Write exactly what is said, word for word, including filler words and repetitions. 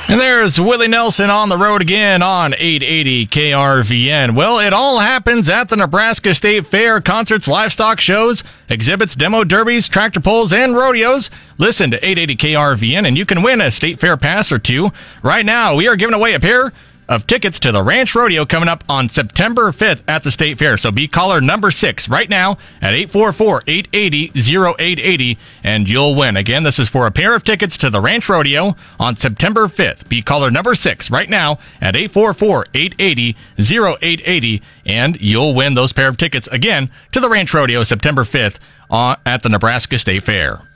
And there's Willie Nelson on the road again on eight eighty K R V N. Well, it all happens at the Nebraska State Fair. Concerts, livestock shows, exhibits, demo derbies, tractor pulls, and rodeos. Listen to eight eighty K R V N and you can win a State Fair pass or two. Right now, we are giving away a pair of tickets to the Ranch Rodeo coming up on September fifth at the State Fair. So be caller number six right now at eight four four, eight eight zero, oh eight eight zero and you'll win. Again, this is for a pair of tickets to the Ranch Rodeo on September fifth. Be caller number six right now at eight four four, eight eight zero, oh eight eight zero and you'll win those pair of tickets again to the Ranch Rodeo September fifth uh, at the Nebraska State Fair.